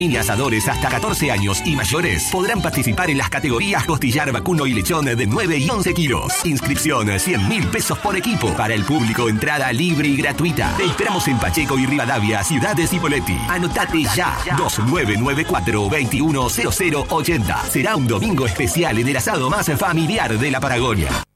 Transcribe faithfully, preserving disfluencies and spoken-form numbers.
Y asadores hasta catorce años y mayores podrán participar en las categorías costillar, vacuno y lechón de nueve y once kilos. Inscripción cien mil pesos por equipo. Para el público, entrada libre y gratuita. Te esperamos en Pacheco y Rivadavia, Ciudad de Cipolletti. Anotate ya. dos nueve nueve cuatro, dos uno cero cero ocho cero. Será un domingo especial en el asado más familiar de la Patagonia.